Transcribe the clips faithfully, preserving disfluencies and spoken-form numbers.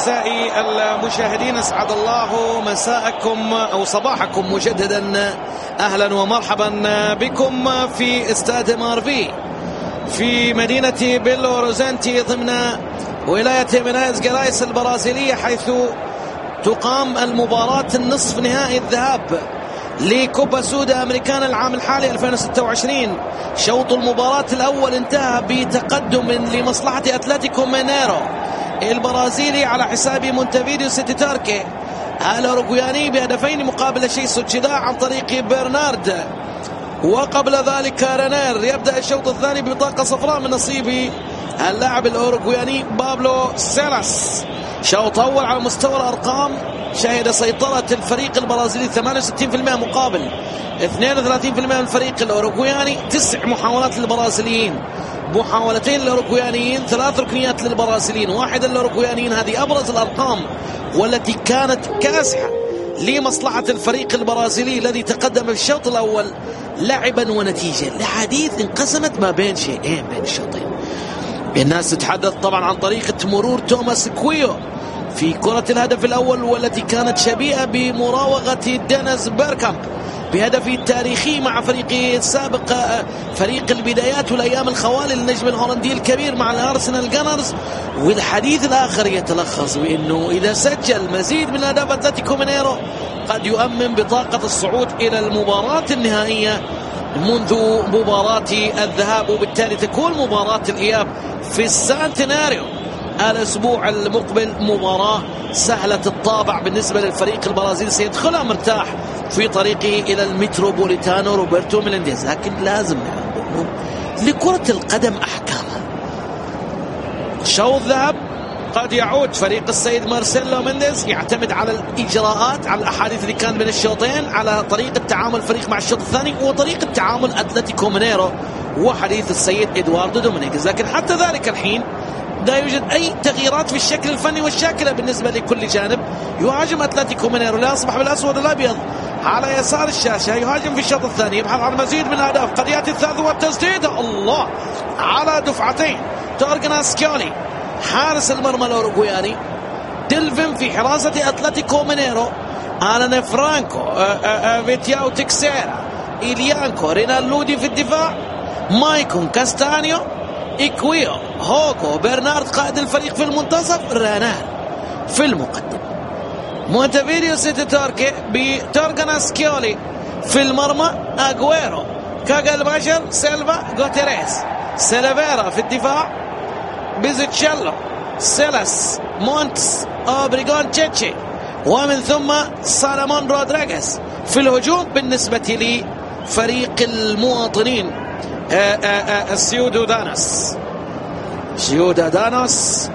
أعزائي المشاهدين، أسعد الله مساءكم أو صباحكم مجددا. أهلا ومرحبا بكم في استاد مارفي في مدينة بيلو أوريزونتي ضمن ولاية ميناس جرايس البرازيلية، حيث تقام المباراة النصف نهائي الذهاب لكوبا سودا أمريكان العام الحالي ألفين وستة وعشرين. شوط المباراة الأول انتهى بتقدم لمصلحة أتلتيكو مينيرو البرازيلي على حساب مونتفيديو سيتي تاركي الأوروغوياني بهدفين مقابل شيء سوتشيدا عن طريق برنارد، وقبل ذلك رينير. يبدأ الشوط الثاني ببطاقة صفراء من نصيب اللاعب الأوروغوياني بابلو سيلاس. شوط أول على مستوى الأرقام شهد سيطرة الفريق البرازيلي ثمانية وستين بالمئة مقابل اثنين وثلاثين بالمئة من الفريق الأوروغوياني. تسع محاولات للبرازيليين، محاولتين للأوروغويانيين، ثلاث ركنيات للبرازيليين، واحدة للأوروغويانيين. هذه أبرز الأرقام والتي كانت كاسحة لمصلحة الفريق البرازيلي الذي تقدم في الشوط الأول لعبا ونتيجة. الحديث انقسمت ما بين شيئين بين الشوطين. الناس تتحدث طبعا عن طريقة مرور توماس كويو في كرة الهدف الأول، والتي كانت شبيهة بمراوغة دينيس بيركامب بهدفه التاريخي مع فريقه السابق فريق البدايات والأيام الخوالي للنجم الهولندي الكبير مع الأرسنال جانرز. والحديث الآخر يتلخص بأنه إذا سجل مزيد من أهداف أتلتيكو مينيرو قد يؤمن بطاقة الصعود إلى المباراة النهائية منذ مباراة الذهاب، وبالتالي تكون مباراة الإياب في السانتيناريو الأسبوع المقبل مباراة سهلة الطابع بالنسبة للفريق البرازيلي، سيدخلها مرتاح في طريقه إلى المتروبوليتانو روبرتو ميلينديز. لكن لازم نعلم لكرة القدم أحكامها. شوط ذهب قد يعود فريق السيد مارسيلو مينديز يعتمد على الإجراءات، على الأحاديث اللي كان بين الشوطين، على طريقة تعامل الفريق مع الشوط الثاني وطريقة تعامل أتلتيكو مينيرو وحديث السيد إدواردو دومينيغز. لكن حتى ذلك الحين لا يوجد أي تغييرات في الشكل الفني والشاكلة بالنسبة لكل جانب. يهاجم أتلتيكو مينيرو اللي أصبح بالأسود الأبيض على يسار الشاشة، يهاجم في الشوط الثاني، يبحث عن مزيد من الأهداف. قد يأتي الثالث والتسديد الله على دفعتين. تورغان سكيولي حارس المرمى الأوروغوياني، ديلفين في حراسة أتلتيكو مينيرو، آلان فرانكو، فيتياو تكسيرا، إليانكو، رينال لودي في الدفاع، مايكون كاستانيو، إكويو، هوكو، برنارد قائد الفريق في المنتصف، رينال في المقدم. مونتفيديو سيتي تاركي بتورغان سكيولي في المرمى، أغويرو، كاغال باشر، سيلفا، غوتيريز، سيلفيرا في الدفاع، بيزيتشيلو، سيلاس، مونتس، أوبريغون تشيتشي، ومن ثم سالمون رودريغيز في الهجوم. بالنسبة لفريق المواطنين السيودادانوس سيودادانوس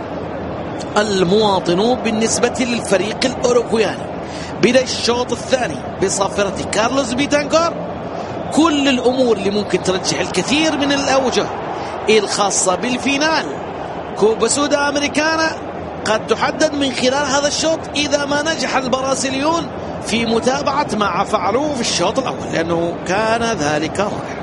المواطنون بالنسبة للفريق الأوروغوياني. بدأ الشوط الثاني بصافرة كارلوس بيتانكور. كل الأمور اللي ممكن ترجح الكثير من الأوجه الخاصة بالفينال كوبا سودا أمريكانا قد تحدد من خلال هذا الشوط إذا ما نجح البرازيليون في متابعة ما فعلوه في الشوط الأول، لأنه كان ذلك رائع.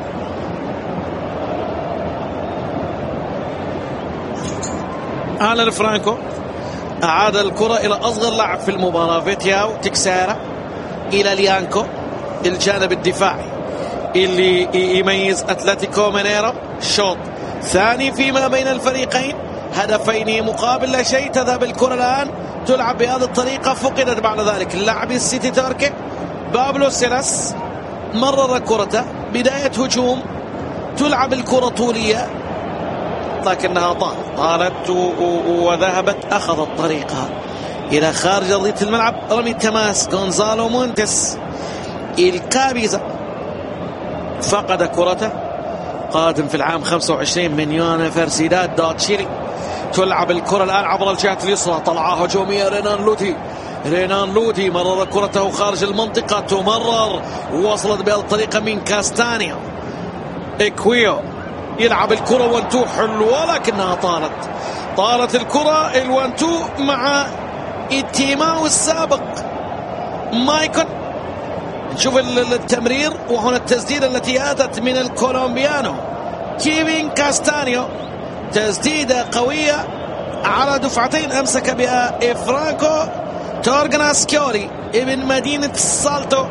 آلان فرانكو أعاد الكرة إلى أصغر لاعب في المباراة، فيتياو تكسيرا، إلى ليانكو الجانب الدفاعي اللي يميز أتلتيكو مينيرو. شوط ثاني فيما بين الفريقين، هدفين مقابل لا شيء. تذهب الكرة الآن تلعب بهذه الطريقة، فقدت بعد ذلك اللاعب السيتي تاركي بابلو سيلاس، مرر كرته، بداية هجوم، تلعب الكرة طولية لكنها طالت طالت وذهبت أخذت طريقها إلى خارج أرضية الملعب. رمي تماس غونزالو مونتس الكابيزا فقد كرته، قادم في العام خمسة وعشرين من يونيفرسيداد دا تشيلي. تلعب الكرة الآن عبر الجهة اليسرى، طلعة هجومية رينان لودي، رينان لودي مرر كرته خارج المنطقة، تمرر ووصلت بهذه الطريقة من كاستانيا. إكويو يلعب الكرة وانتو حلوة لكنها طالت طالت الكرة الوانتو مع التيماو السابق مايكون. نشوف التمرير وهنا التسديدة التي آتت من الكولومبيانو كيفين كاستانيو، تسديدة قوية على دفعتين أمسك بها فرانكو تورغناسكيولي ابن مدينة سالتو.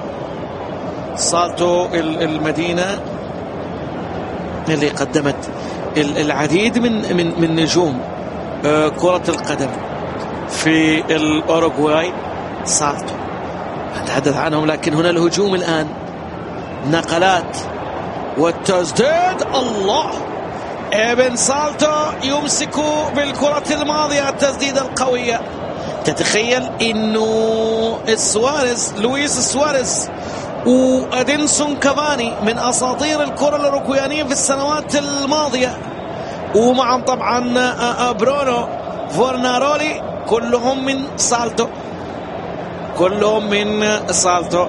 سالتو المدينة اللي قدمت العديد من من من نجوم كرة القدم في الأوروغواي. سالتو نتحدث عنهم، لكن هنا الهجوم الآن، نقلات والتسديد. الله، ابن سالتو يمسك بالكرة الماضية، التسديدة القوية. تتخيل انه سواريز، لويس سواريز وادينسون كافاني من اساطير الكرة الاوروغوايانية في السنوات الماضية، ومعهم طبعا برونو فورنارولي، كلهم من سالتو، كلهم من سالتو.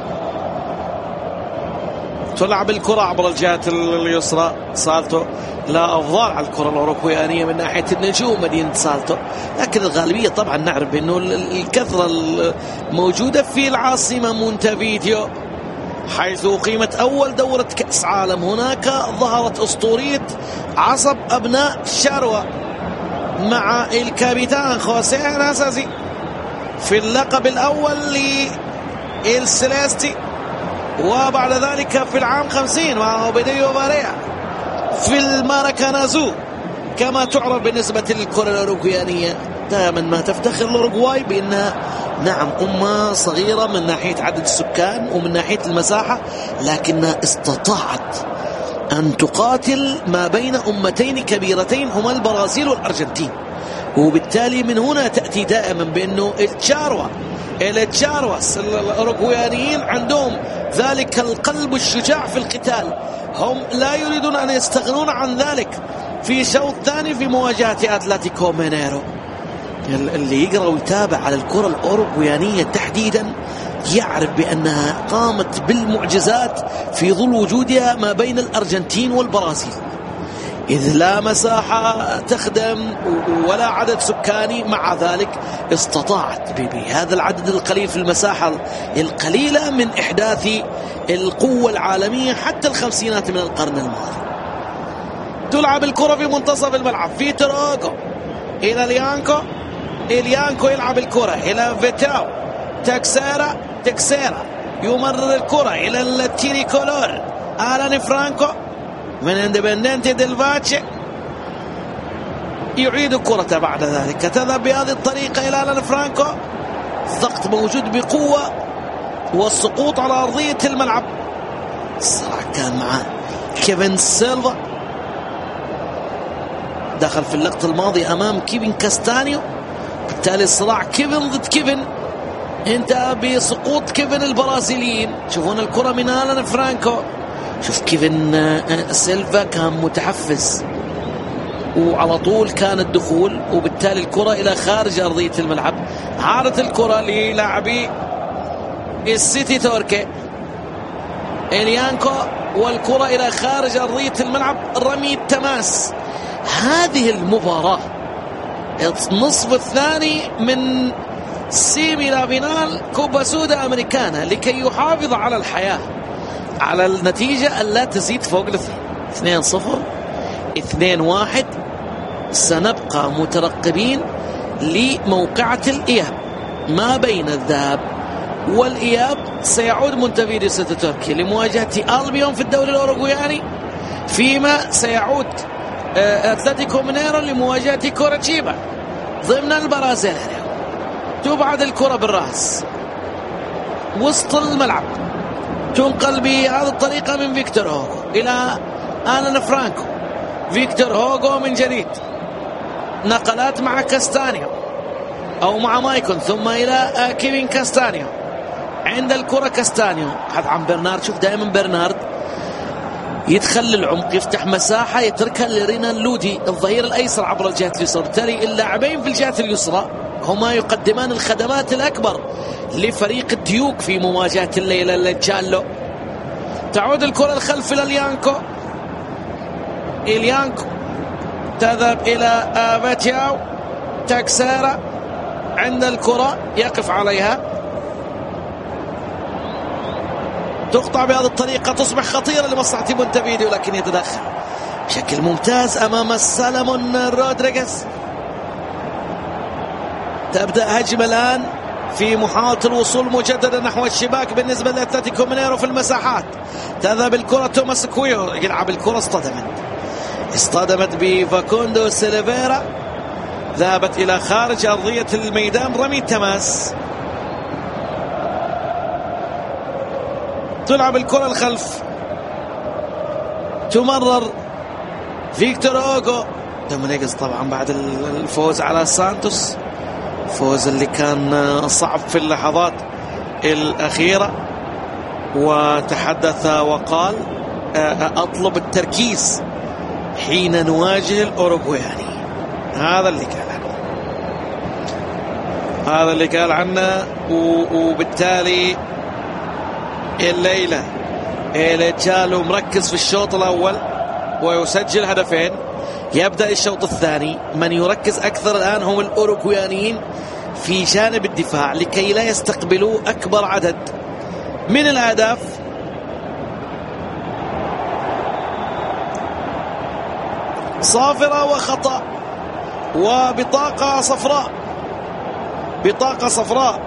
تلعب الكرة عبر الجهة اليسرى. سالتو لا أفضل على الكرة الأوروغوايانية من ناحية النجوم مدينة سالتو، لكن الغالبية طبعا نعرف أنه الكثرة الموجودة في العاصمة مونتفيديو، حيث أقيمت أول دورة كأس عالم. هناك ظهرت أسطورية عصب أبناء شاروا مع الكابتن خوسيه ناساسي في اللقب الأول للسيليستي، وبعد ذلك في العام خمسين مع اوبيديو فاريا في الماراكانازو كما تعرف بالنسبة للكرة الأوروغوايانية. دائما ما تفتخر الأوروغواي بأنها نعم أمة صغيرة من ناحية عدد السكان ومن ناحية المساحة، لكنها استطاعت أن تقاتل ما بين أمتين كبيرتين هما البرازيل والأرجنتين. وبالتالي من هنا تأتي دائما بأنه التشاروا التشارواس الأوروغوايانيين عندهم ذلك القلب الشجاع في القتال، هم لا يريدون أن يستغنون عن ذلك. في شوط ثاني في مواجهة أتلتيكو مينيرو، اللي يقرأ ويتابع على الكرة الأوروغوايانية تحديدا يعرف بأنها قامت بالمعجزات في ظل وجودها ما بين الأرجنتين والبرازيل، إذ لا مساحة تخدم ولا عدد سكاني. مع ذلك استطاعت بهذا العدد القليل في المساحة القليلة من إحداث القوة العالمية حتى الخمسينات من القرن الماضي. تلعب الكرة في منتصف الملعب، فيتور أوغو إلى ليانكو، إليانكو يلعب الكرة إلى فيتاو، تكسيرا تكسيرا يمرر الكرة إلى التيريكولور، آلان فرانكو من اندبندنتي ديل فاتشي يعيد كرة. بعد ذلك تذهب بهذه الطريقة إلى آلان فرانكو، ضغط موجود بقوة والسقوط على أرضية الملعب. الصراع كان مع كيفن سيلفا، دخل في اللقطة الماضية أمام كيفن كاستانيو، بالتالي الصراع كيفن ضد كيفن انتهى بسقوط كيفن البرازيليين. شوفون الكرة من آلان فرانكو، شوف كيفن سيلفا كان متحفز وعلى طول كان الدخول، وبالتالي الكرة إلى خارج أرضية الملعب. عارض الكرة للاعبي السيتي توركي، إليانكو والكرة إلى خارج أرضية الملعب، رمي التماس. هذه المباراة النصف الثاني من سيمي لا فينال كوبا سودا أمريكانا لكي يحافظ على الحياة، على النتيجة ألا تزيد فوق الاثنين. اثنين صفر، اثنين واحد. سنبقى مترقبين لموقعة الإياب ما بين الذهاب والإياب. سيعود مونتفيديو سيتي تركي لمواجهة ألبيون في الدوري الأوروغواياني، فيما سيعود أتلتيكو مينيرو لمواجهة كورتشيبا ضمن البرازيل. تبعد الكرة بالرأس وسط الملعب، تنقل بهذه الطريقة من فيكتور هوغو إلى آلان فرانكو. فيكتور هوغو من جديد، نقلات مع كاستانيو أو مع مايكون، ثم إلى كيفن كاستانيو. عند الكرة كاستانيو حد عن برنارد. شوف دائما برنارد يدخل للعمق، يفتح مساحة يتركها لرينان لودي الظهير الأيسر عبر الجهة اليسرى. بالتالي اللاعبين في الجهة اليسرى هما يقدمان الخدمات الأكبر لفريق الديوك في مواجهة الليلة لتشالو. تعود الكرة الخلف إلى إليانكو، إليانكو تذهب إلى فاتياو، تكسيرا عند الكرة يقف عليها، تقطع بهذه الطريقة، تصبح خطيرة لمصلحة مونتفيديو، لكن يتدخل بشكل ممتاز أمام سالمون رودريغيز. تبدأ هجمة الآن في محاولة الوصول مجددا نحو الشباك بالنسبة لأتلتيكو مينيرو في المساحات. تذهب الكرة توماس كويو يلعب الكرة، اصطدمت اصطدمت بفاكوندو سيلفيرا، ذهبت إلى خارج أرضية الميدان. رمي تماس، تلعب الكرة الخلف، تمرر فيكتور أوغو. دومينيغز طبعا بعد الفوز على سانتوس، فوز اللي كان صعب في اللحظات الأخيرة، وتحدث وقال أطلب التركيز حين نواجه الأوروغواياني. هذا اللي قال عنه، هذا اللي قال عنه. وبالتالي الليلة إيليتشالو مركز في الشوط الأول ويسجل هدفين. يبدأ الشوط الثاني، من يركز أكثر الآن هم الأوروغوايانيين في جانب الدفاع لكي لا يستقبلوا أكبر عدد من الأهداف. صافرة وخطأ وبطاقة صفراء، بطاقة صفراء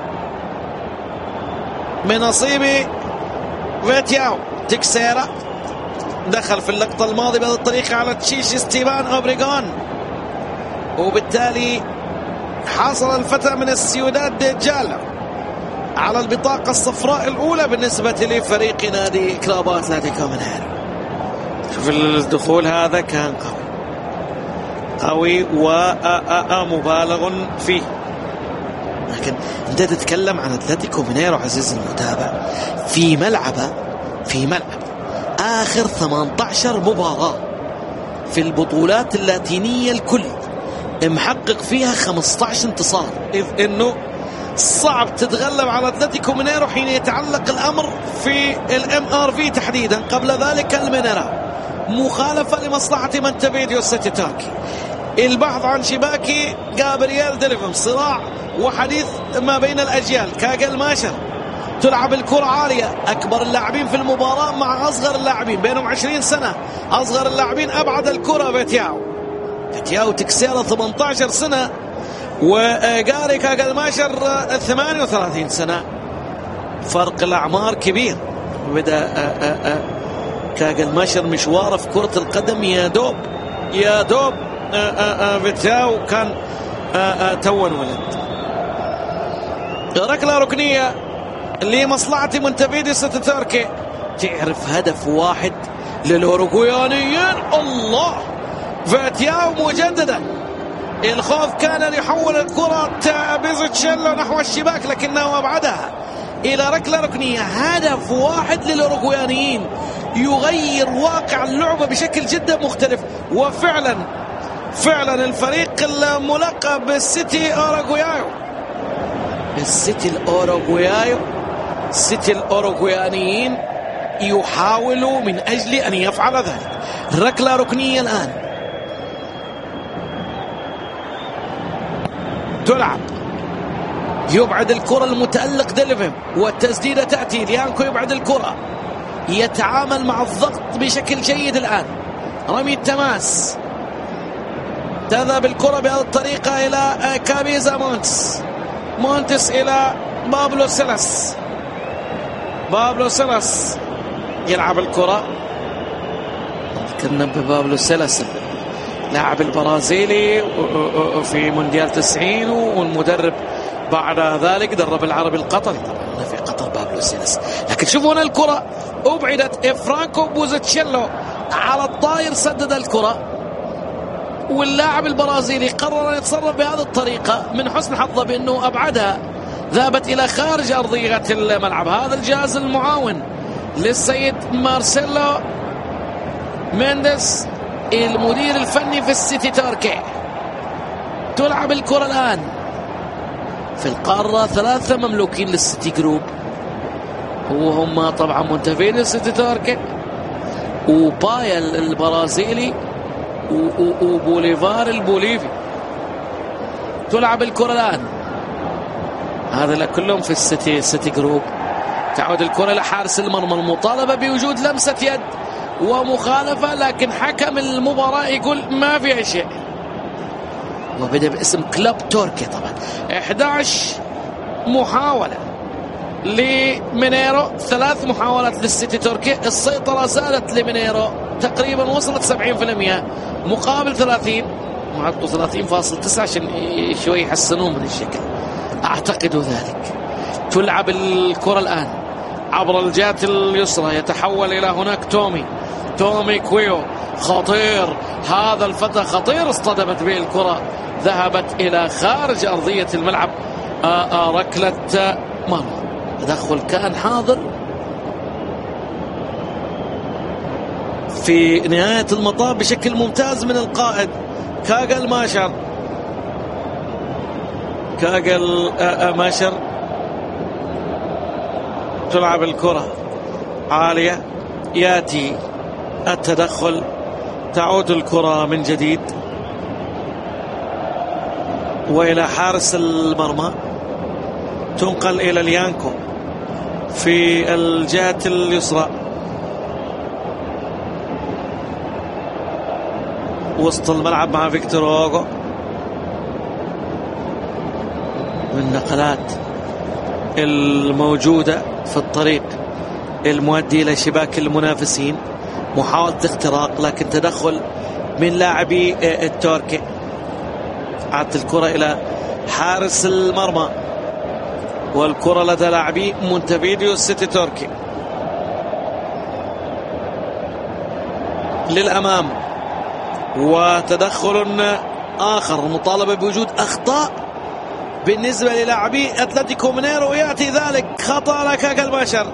من نصيب فيتياو. تكسيرا دخل في اللقطة الماضية بهذه الطريقة على تشيش ستيفان أوبريغون، وبالتالي حصل الفتى من السيوداد دي جالا على البطاقة الصفراء الأولى بالنسبة لفريق نادي كلاب أتلتيكو مينيرو. شوف الدخول هذا كان قوي قوي ومبالغ فيه، لكن أنت تتكلم عن أتلتيكو مينيرو عزيزي المتابع في ملعبه في ملعب آخر ثمانية عشر مباراة في البطولات اللاتينية الكل محقق فيها خمسة عشر انتصار، إذ أنه صعب تتغلب على أتلتيكو مينيرو حين يتعلق الأمر في الام ار في تحديدا. قبل ذلك المينيرا مخالفة لمصلحة مونتيفيديو سيتي تاركي، البحث عن شباكي جابرييل ديليفم، صراع وحديث ما بين الأجيال. كاجل ماشر تلعب الكرة عالية، أكبر اللاعبين في المباراة مع أصغر اللاعبين بينهم عشرين سنة، أصغر اللاعبين أبعد الكرة فيتياو. فيتياو تكسيرة ثمانية عشر سنة، وجاري كاجل ماشر ثمانية وثلاثين سنة، فرق الأعمار كبير. بدأ كاجل ماشر مشواره في كرة القدم يا دوب يا دوب فيتياو كان تون ولد. ركلة ركنية لمصلحة مونتيفيديو سيتي تاركي. تعرف هدف واحد للأوروغوايانيين، الله، فيتياو مجددا. الخوف كان ليحول الكرة بيزوتشيلو نحو الشباك لكنه أبعدها إلى ركلة ركنية. هدف واحد للأوروغوايانيين يغير واقع اللعبة بشكل جدا مختلف. وفعلا فعلا الفريق الملقب بالسيتي أوروغوايو، السيتي الأوروغوايو، السيتي الأوروغوايانيين يحاولوا من أجل أن يفعل ذلك. ركلة ركنية الآن تلعب، يبعد الكرة المتألق ديليفم، والتسديدة تأتي. ليانكو يبعد الكرة، يتعامل مع الضغط بشكل جيد الآن. رمي التماس، تذهب الكرة بهذه الطريقة إلى كابيزا مونتس، مونتس إلى بابلو سيلاس، بابلو سيلاس يلعب الكرة. ذكرنا ببابلو سيلاس لاعب البرازيلي في مونديال تسعين، والمدرب بعد ذلك درب العربي القطري. طبعا في قطر بابلو سيلاس، لكن شوفوا هنا الكرة أبعدت. فرانكو بوزيتشيلو على الطاير سدد الكرة، واللاعب البرازيلي قرر أن يتصرف بهذه الطريقة من حسن حظه بأنه أبعدها، ذهبت إلى خارج أرضية الملعب. هذا الجهاز المعاون للسيد مارسيلو مينديز المدير الفني في السيتي تاركي. تلعب الكرة الآن في القارة، ثلاثة مملوكين للسيتي جروب، وهم طبعا مونتيفيديو سيتي تاركي، وبايا البرازيلي، وبوليفار البوليفي. تلعب الكرة الآن، هذا كلهم في السيتي سيتي جروب. تعود الكرة لحارس المرمى، المطالبة بوجود لمسة يد ومخالفة، لكن حكم المباراة يقول ما في شيء. وبدأ باسم كلوب تركي. طبعا إحدى عشر محاولة لمينيرو، ثلاث محاولات للسيتي تركي. السيطرة زادت لمينيرو تقريبا، وصلت سبعين بالمئة مقابل ثلاثين، معطوا ثلاثين فاصلة تسعة عشان شوي يحسنون من الشكل، أعتقد ذلك. تلعب الكرة الآن عبر الجهة اليسرى، يتحول إلى هناك تومي تومي كويو، خطير هذا الفتى، خطير، اصطدمت به الكرة، ذهبت إلى خارج أرضية الملعب. آآ آآ ركلة مرمى، تدخل كان حاضر في نهاية المطاف بشكل ممتاز من القائد كاغل ماشر. كاغل ماشر تلعب الكرة عالية، ياتي التدخل، تعود الكرة من جديد وإلى حارس المرمى، تنقل إلى ليانكو في الجهة اليسرى، وسط الملعب مع فيكتور هوغو. والنقلات الموجودة في الطريق المؤدي إلى شباك المنافسين، محاولة اختراق لكن تدخل من لاعبي التركي. عادت الكرة إلى حارس المرمى، والكرة لدى لاعبي مونتفيديو السيتي تركي. للأمام وتدخل آخر، مطالبة بوجود أخطاء بالنسبة للاعبي أتلتيكو مينيرو، يأتي ذلك خطأ لكاغل ماشر.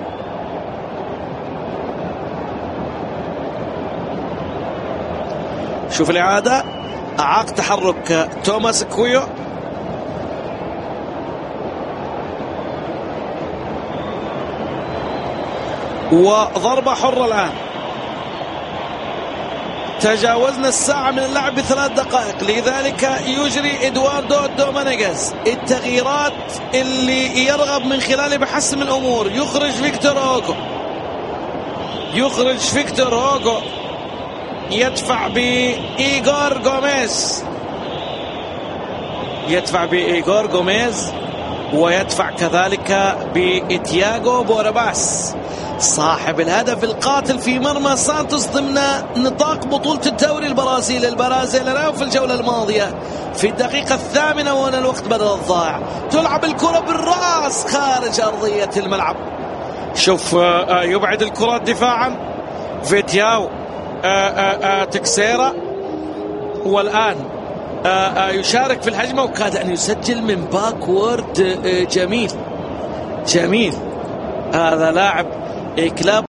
شوف الإعادة، أعاق تحرك توماس كويو، وضربة حرة الآن. تجاوزنا الساعة من اللعب بثلاث دقائق، لذلك يجري إدواردو دومينيغيز التغييرات اللي يرغب من خلالها بحسم الأمور. يخرج فيكتور هوغو، يخرج فيكتور هوغو يدفع بإيغور غوميز، يدفع بإيغور غوميز ويدفع كذلك بإتياغو بورباس صاحب الهدف القاتل في مرمى سانتوس ضمن نطاق بطولة الدوري البرازيلي البرازيلي في الجولة الماضية في الدقيقة الثامنة، وهنا الوقت بدأ الضائع. تلعب الكرة بالرأس خارج أرضية الملعب. شوف يبعد الكرة دفاعا فيتياو تكسيرا، والآن يشارك في الهجمة وكاد أن يسجل من باكورد. جميل جميل، هذا لاعب كلاب